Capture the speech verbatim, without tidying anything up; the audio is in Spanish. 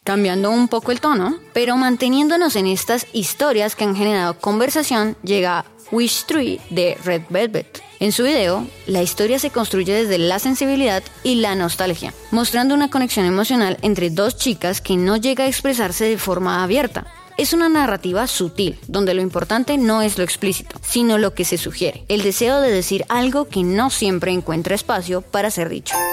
Cambiando un poco el tono, pero manteniéndonos en estas historias que han generado conversación, llega Wish Tree de Red Velvet. En su video, la historia se construye desde la sensibilidad y la nostalgia, mostrando una conexión emocional entre dos chicas que no llega a expresarse de forma abierta. Es una narrativa sutil, donde lo importante no es lo explícito, sino lo que se sugiere, el deseo de decir algo que no siempre encuentra espacio para ser dicho.